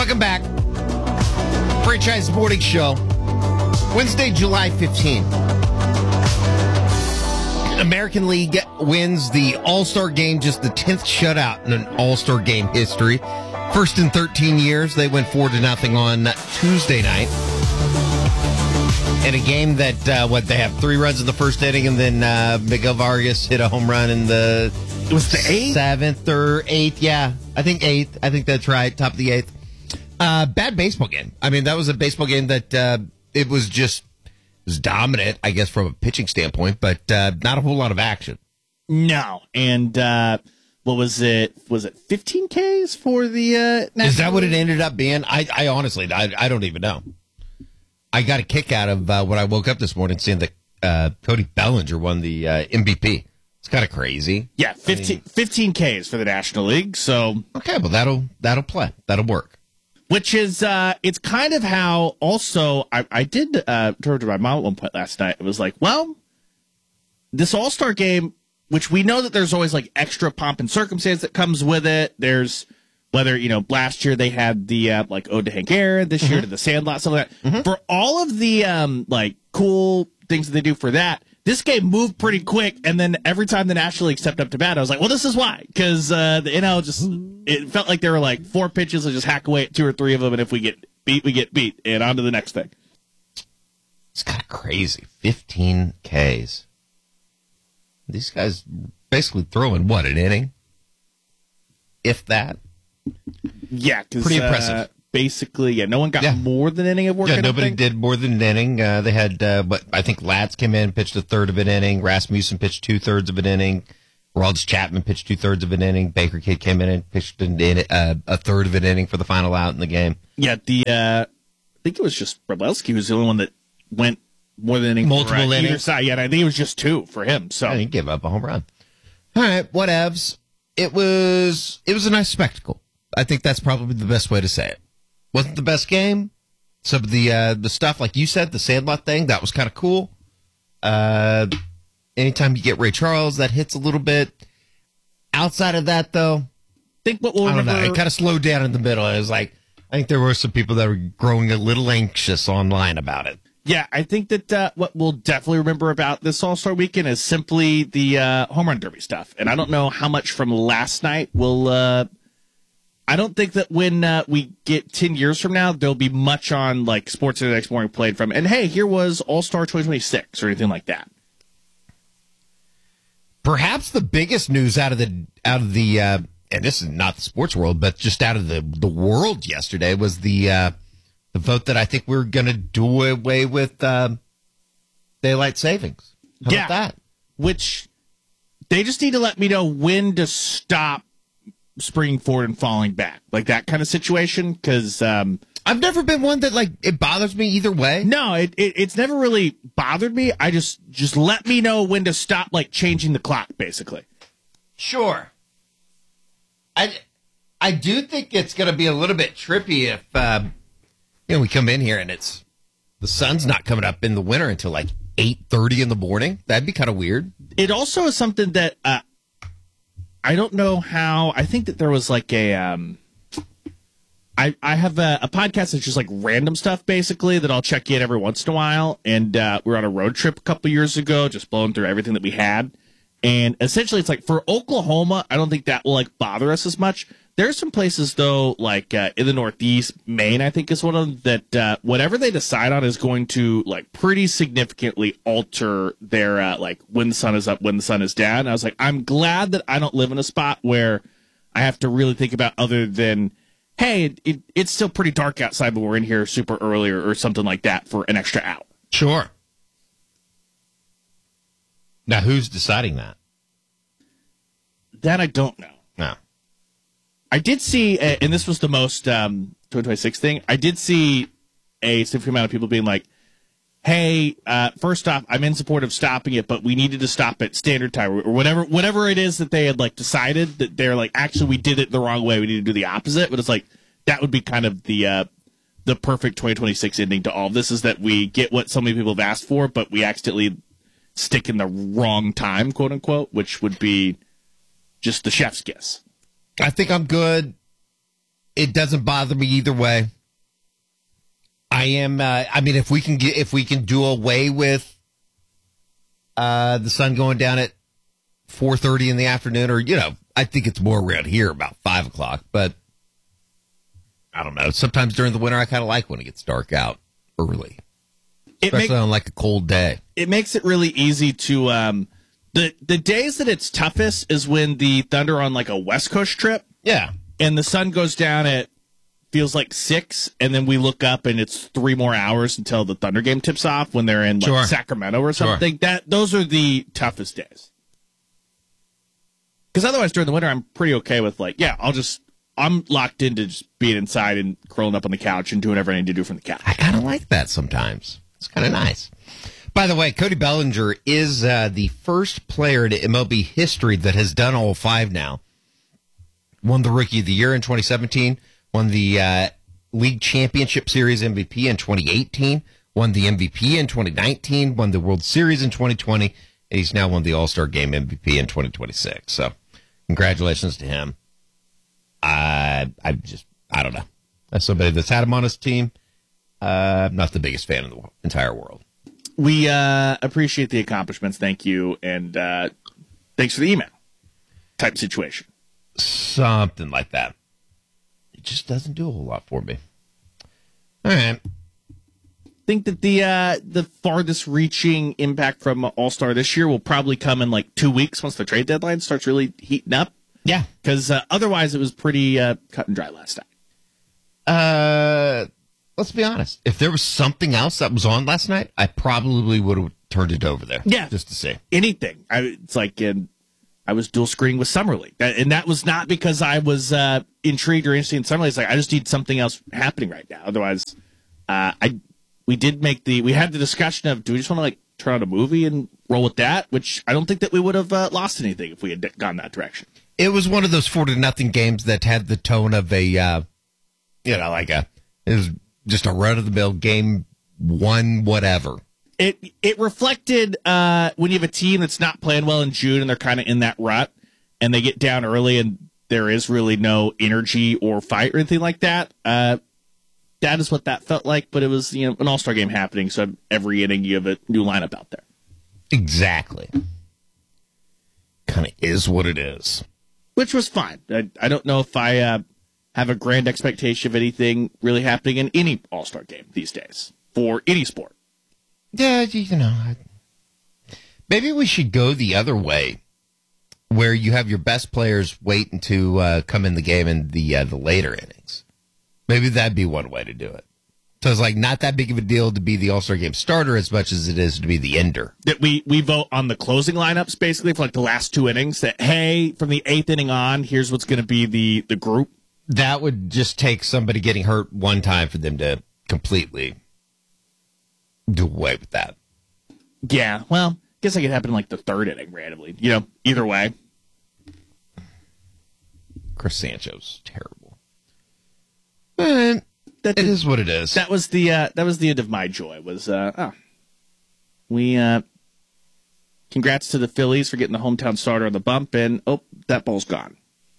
Welcome back. Franchise Morning Show. Wednesday, July 15th. American League wins the All-Star Game, just the 10th shutout in an All-Star Game history. First in 13 years, they went 4-0 on Tuesday night. In a game that, they have 3 runs in the first inning, and then Miguel Vargas hit a home run in the... It was the 8th? 7th or 8th, yeah. I think 8th. I think that's right, top of the 8th. Bad baseball game. I mean, that was a baseball game that it was dominant, I guess, from a pitching standpoint, but not a whole lot of action. No. And what was it? Was it 15 Ks for the National Is that what it League? ended up being? I honestly, I don't even know. I got a kick out of when I woke up this morning seeing that Cody Bellinger won the MVP. It's kind of crazy. Yeah, 15 Ks for the National League. So Okay, well, that'll play. That'll work. which is it's kind of how also I did turn to my mom at one point last night. It was like, well, this All-Star game, which we know that there's always like extra pomp and circumstance that comes with it. There's whether, last year they had the like Ode to Hank Aaron, this year to the Sandlot, stuff like that. For all of the like cool things that they do for that, this game moved pretty quick, and then every time the National League stepped up to bat, I was like, well, this is why. Because the NL it felt like there were like 4 pitches, and just hack away at 2 or 3 of them, and if we get beat, we get beat, and on to the next thing. It's kind of crazy. 15 Ks. These guys basically throwing, what, an inning? If that? Yeah, because Pretty impressive. Basically, no one got more than an inning of work. Yeah, nobody did more than an inning. They had, I think Latz came in, pitched a third of an inning. Rasmussen pitched 2/3 of an inning. Raldis Chapman pitched 2/3 of an inning. Baker Kidd came in and pitched a third of an inning for the final out in the game. Yeah, I think it was just Brabelski who was the only one that went more than an inning. Multiple for, innings. either side. Yeah, and I think it was just 2 for him. So He gave up a home run. All right, whatevs. It was a nice spectacle. I think that's probably the best way to say it. Wasn't the best game. Some of the stuff, like you said, the Sandlot thing, that was kind of cool. Anytime you get Ray Charles, that hits a little bit. Outside of that, though, I think what we'll I don't know. remember. It kind of slowed down in the middle. It was like, I think there were some people that were growing a little anxious online about it. Yeah, I think that what we'll definitely remember about this All-Star Weekend is simply the home run derby stuff. And I don't know how much from last night will. I don't think that when we get 10 years from now, there'll be much on like Sports the Next Morning played from. And hey, here was All-Star 2026 or anything like that. Perhaps the biggest news out of the and this is not the sports world, but just out of the world yesterday was the vote that I think we're going to do away with daylight savings. How about that? Which they just need to let me know when to stop springing forward and falling back, like that kind of situation. Because I've never been one that like it bothers me either way. no, it's never really bothered me. I just let me know when to stop, like changing the clock, basically. Sure. I do think it's going to be a little bit trippy if we come in here and the sun's not coming up in the winter until like 8:30 in the morning. That'd be kind of weird. It also is something that I don't know how. I think that there was like a I have a podcast that's just like random stuff, basically, that I'll check in every once in a while. And we were on a road trip a couple years ago, just blowing through everything that we had. And essentially, it's like for Oklahoma, I don't think that will like bother us as much. There's some places though, like in the Northeast, Maine, I think is one of them that whatever they decide on is going to like pretty significantly alter their like when the sun is up, when the sun is down. And I was like, I'm glad that I don't live in a spot where I have to really think about other than, hey, it's still pretty dark outside, but we're in here super early or something like that for an extra hour. Sure. Now, who's deciding that? That I don't know. No. I did see, and this was the most 2026 thing, I did see a significant amount of people being like, hey, first off, I'm in support of stopping it, but we needed to stop at standard time or whatever it is that they had like decided that they're like, actually, we did it the wrong way. We need to do the opposite. But it's like, that would be kind of the perfect 2026 ending to all of this, is that we get what so many people have asked for, but we accidentally stick in the wrong time, quote unquote, which would be just the chef's kiss. I think I'm good It doesn't bother me either way. I am. I mean, if we can do away with the sun going down at 4:30 in the afternoon, or I think it's more around here about 5 o'clock. But I don't know. Sometimes during the winter, I kind of like when it gets dark out early, especially on like a cold day. It makes it really easy to. The days that it's toughest is when the Thunder are on like a West Coast trip. Yeah. And the sun goes down at feels like 6, and then we look up and it's 3 more hours until the Thunder game tips off when they're in like Sacramento or something. Sure. Those are the toughest days. Because otherwise during the winter I'm pretty okay with I'm locked into just being inside and curling up on the couch and doing whatever I need to do from the couch. I kind of like that sometimes. It's kind of nice. By the way, Cody Bellinger is the first player to MLB history that has done all 5 now. Won the Rookie of the Year in 2017, won the League Championship Series MVP in 2018, won the MVP in 2019, won the World Series in 2020, and he's now won the All-Star Game MVP in 2026. So congratulations to him. I don't know. As somebody that's had him on his team, I'm not the biggest fan in the entire world. We appreciate the accomplishments. Thank you. And thanks for the email type situation. Something like that. It just doesn't do a whole lot for me. All right. I think that the farthest reaching impact from All-Star this year will probably come in like 2 weeks once the trade deadline starts really heating up. Yeah. Because otherwise it was pretty cut and dry last night. Let's be honest. If there was something else that was on last night, I probably would have turned it over there. Yeah. Just to see. Anything. It's like I was dual screening with Summer League. And that was not because I was intrigued or interested in Summer League. It's like I just need something else happening right now. Otherwise, we had the discussion of, do we just want to like turn on a movie and roll with that? Which I don't think that we would have lost anything if we had gone that direction. It was one of those 4-0 games that had the tone of it was just a run-of-the-mill game, one whatever. It reflected when you have a team that's not playing well in June and they're kind of in that rut and they get down early and there is really no energy or fight or anything like that. That is what that felt like, but it was an All-Star game happening, so every inning you have a new lineup out there. Exactly. Kind of is what it is. Which was fine. I don't know if I have a grand expectation of anything really happening in any All-Star game these days for any sport. Yeah, maybe we should go the other way, where you have your best players waiting to come in the game in the later innings. Maybe that'd be one way to do it. So it's like not that big of a deal to be the All-Star game starter as much as it is to be the ender. That we vote on the closing lineups basically for like the last 2 innings. That hey, from the 8th inning on, here's what's going to be the group. That would just take somebody getting hurt one time for them to completely do away with that. Yeah, well, I guess it could happen in like the 3rd inning randomly. Either way. Chris Sancho's terrible. But it is what it is. That was the end of my joy. Congrats to the Phillies for getting the hometown starter on the bump, and that ball's gone.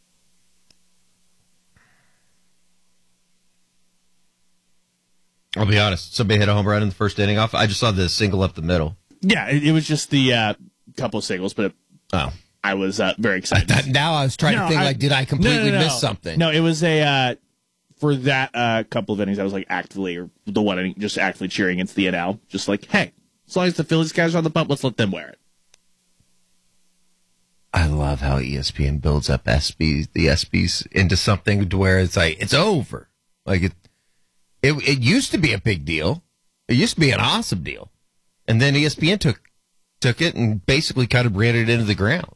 I'll be honest. Somebody hit a home run in the first inning off. I just saw the single up the middle. Yeah, it was just the couple of singles, but I was very excited. Now I was trying to think, did I completely miss something? No, it was for that couple of innings, I was like actively cheering against the NL. Just like, hey, as long as the Phillies guys are on the bump, let's let them wear it. I love how ESPN builds up the ESPYs into something to where it's like, it's over. Like it used to be a big deal. It used to be an awesome deal. And then ESPN took it and basically kind of ran it into the ground.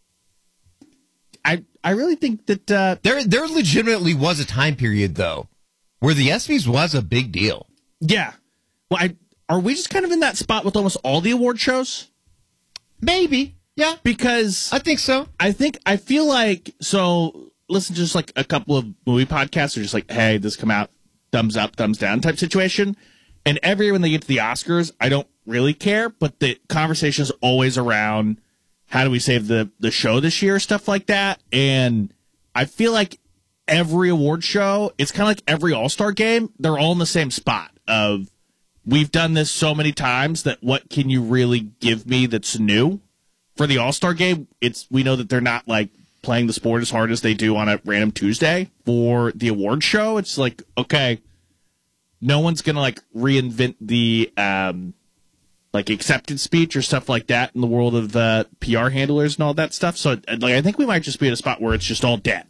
I really think that there legitimately was a time period though where the ESPYs was a big deal. Yeah. Well, are we just kind of in that spot with almost all the award shows? Maybe. Yeah. Because I think so. I feel like listen to just like a couple of movie podcasts are just like, hey, this come out, thumbs up, thumbs down type situation. And every year when they get to the Oscars, I don't really care, but the conversation is always around how do we save the show this year, stuff like that. And I feel like every award show, it's kind of like every All-Star game. They're all in the same spot of, we've done this so many times that what can you really give me that's new? For the All-Star game, we know that they're not like playing the sport as hard as they do on a random Tuesday. For the award show, it's like, okay, no one's going to like reinvent the like acceptance speech or stuff like that in the world of PR handlers and all that stuff. So like, I think we might just be at a spot where it's just all dead.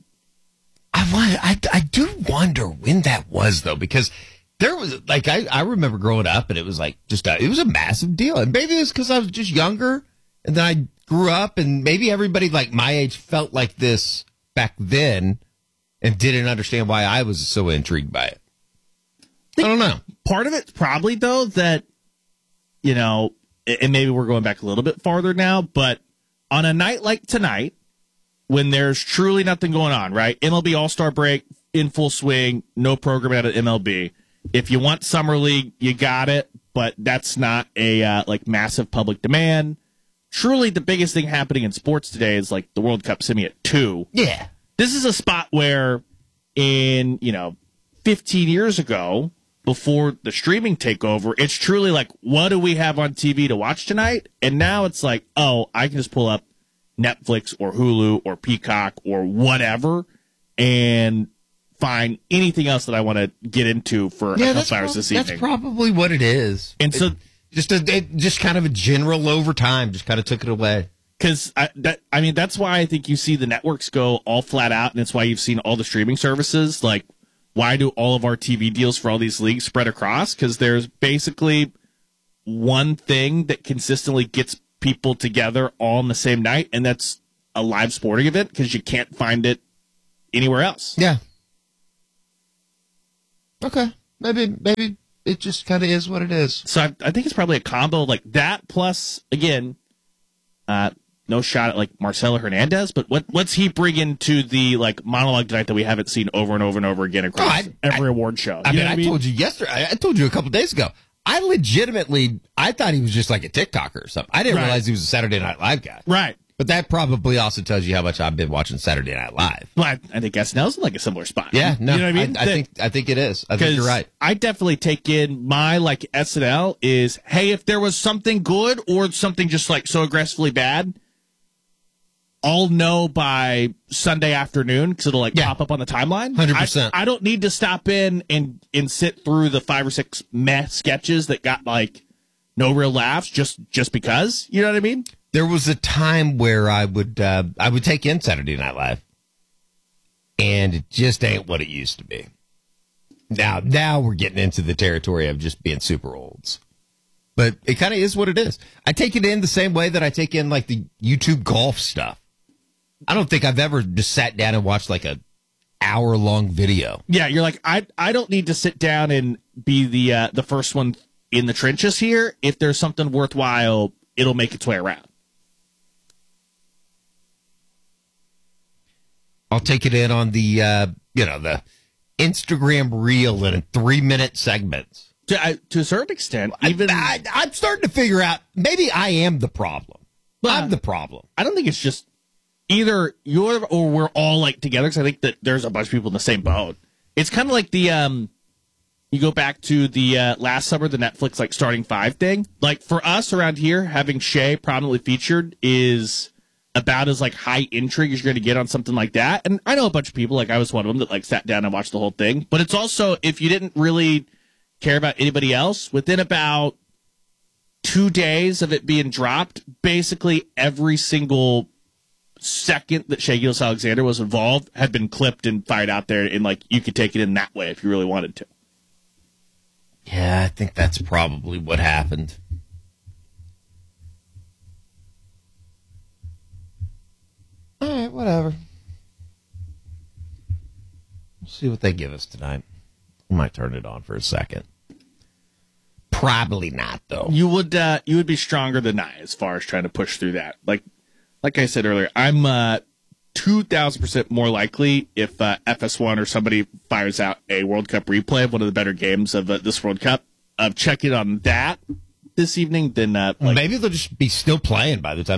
I do wonder when that was, though, because there was, like, I remember growing up, and it was like, it was a massive deal. And maybe it's because I was just younger, and then I grew up, and maybe everybody, like, my age felt like this back then and didn't understand why I was so intrigued by it. I don't know. Part of it's probably, though, that, you know, and maybe we're going back a little bit farther now, but on a night like tonight, when there's truly nothing going on, right? MLB All-Star break in full swing, no program out of MLB. If you want Summer League, you got it, but that's not a like massive public demand. Truly, the biggest thing happening in sports today is like the World Cup semi at 2. Yeah. This is a spot where in, 15 years ago, before the streaming takeover, it's truly like, what do we have on TV to watch tonight? And now it's like, oh, I can just pull up Netflix or Hulu or Peacock or whatever and find anything else that I want to get into for a couple hours this evening. That's probably what it is. And so it just kind of a general over time just kind of took it away. Because that's why I think you see the networks go all flat out, and it's why you've seen all the streaming services. Like, why do all of our TV deals for all these leagues spread across? Because there's basically one thing that consistently gets people together all on the same night, and that's a live sporting event, because you can't find it anywhere else. Yeah. Okay. Maybe it just kind of is what it is. So I think it's probably a combo like that, plus, again, no shot at like Marcelo Hernandez, but what's he bringing to the like monologue tonight that we haven't seen over and over and over again across every award show? I told you yesterday. I told you a couple days ago. I thought he was just like a TikToker or something. I didn't realize he was a Saturday Night Live guy. Right. But that probably also tells you how much I've been watching Saturday Night Live. Well, I think SNL's in like a similar spot. Yeah, no, you know what I mean? I think it is. I think you're right. I definitely take in my like SNL is, hey, if there was something good or something just like so aggressively bad, I'll know by Sunday afternoon because it'll like pop up on the timeline. 100%. I don't need to stop in and sit through the 5 or 6 meh sketches that got like no real laughs just because. You know what I mean? There was a time where I would take in Saturday Night Live, and it just ain't what it used to be. Now we're getting into the territory of just being super olds. But it kind of is what it is. I take it in the same way that I take in like the YouTube golf stuff. I don't think I've ever just sat down and watched like a hour-long video. Yeah, you're like, I don't need to sit down and be the first one in the trenches here. If there's something worthwhile, it'll make its way around. I'll take it in on the the Instagram reel in 3-minute segments. To a certain extent, even I'm starting to figure out maybe I am the problem. I'm the problem. I don't think it's just either you're or we're all like together. Because I think that there's a bunch of people in the same boat. It's kind of like the you go back to the last summer, the Netflix like starting 5 thing. Like for us around here, having Shay prominently featured is about as like high intrigue as you're going to get on something like that. And I know a bunch of people, like I was one of them, that like sat down and watched the whole thing. But it's also, if you didn't really care about anybody else, within about 2 days of it being dropped, basically every single second that Shea Gilgeous-Alexander was involved had been clipped and fired out there, and like you could take it in that way if you really wanted to. Yeah, I think that's probably what happened. All right, whatever. We'll see what they give us tonight. We might turn it on for a second. Probably not, though. You would be stronger than I as far as trying to push through that. Like I said earlier, I'm 2,000% more likely if FS1 or somebody fires out a World Cup replay of one of the better games of this World Cup of checking on that this evening than maybe they'll just be still playing by the time the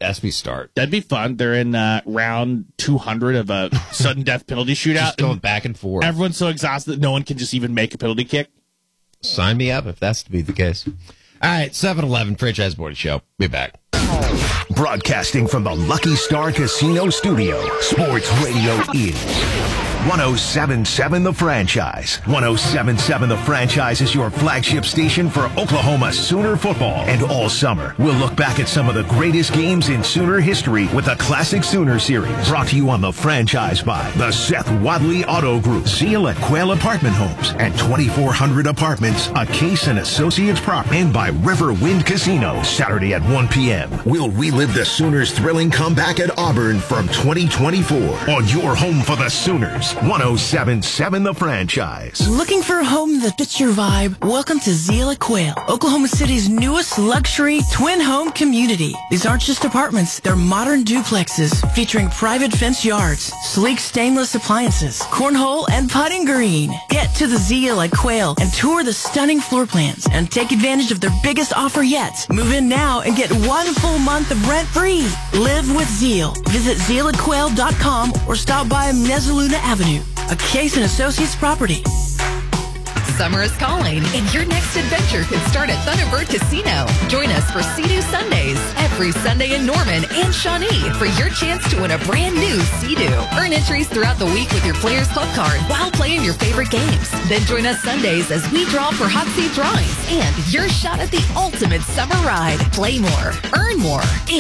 ESPY start? That'd be fun. They're in round 200 of a sudden death penalty shootout. Just going back and forth. Everyone's so exhausted that no one can just even make a penalty kick. Sign me up if that's to be the case. All right, 7-Eleven Franchise Morning Show. Be back. Broadcasting from the Lucky Star Casino Studio, Sports Radio is 107.7 The Franchise. 107.7 The Franchise is your flagship station for Oklahoma Sooner football. And all summer, we'll look back at some of the greatest games in Sooner history with the Classic Sooner Series. Brought to you on The Franchise by the Seth Wadley Auto Group, Zeal at Quail Apartment Homes, and 2400 Apartments, a Case and Associates property, and by River Wind Casino. Saturday at 1 p.m. We'll relive the Sooners' thrilling comeback at Auburn from 2024 on your home for the Sooners. 107.7 The Franchise. Looking for a home that fits your vibe? Welcome to Zeal at Quail, Oklahoma City's newest luxury twin home community. These aren't just apartments, they're modern duplexes featuring private fence yards, sleek stainless appliances, cornhole, and putting green. Get to the Zeal at Quail and tour the stunning floor plans and take advantage of their biggest offer yet. Move in now and get 1 full month of rent free. Live with Zeal. Visit zealatquail.com or stop by Mezzaluna Avenue, a Case and Associates property. Summer is calling, and your next adventure could start at Thunderbird Casino. Join us for Sea-Doo Sundays every Sunday in Norman and Shawnee for your chance to win a brand new Sea-Doo. Earn entries throughout the week with your Players Club card while playing your favorite games. Then join us Sundays as we draw for hot seat drawings and your shot at the ultimate summer ride. Play more, earn more, and